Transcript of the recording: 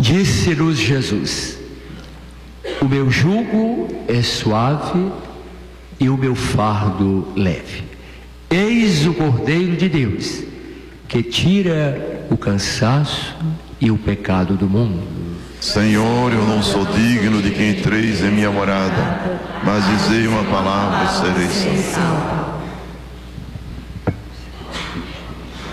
Disse-nos Jesus: o meu jugo é suave e o meu fardo leve. Eis o Cordeiro de Deus, que tira o cansaço e o pecado do mundo. Senhor, eu não sou digno de que entreis em minha morada, mas dizei uma palavra e serei salvo.